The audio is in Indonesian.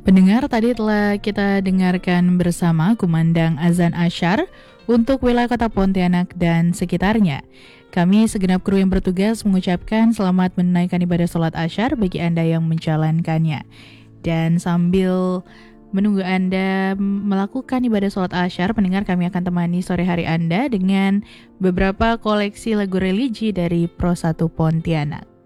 Pendengar, tadi telah kita dengarkan bersama kumandang azan asyar untuk wilayah kota Pontianak dan sekitarnya. Kami segenap kru yang bertugas mengucapkan selamat menunaikan ibadah sholat asyar bagi Anda yang menjalankannya. Dan sambil menunggu Anda melakukan ibadah sholat asyar, pendengar, kami akan temani sore hari Anda dengan beberapa koleksi lagu religi dari Pro 1 Pontianak.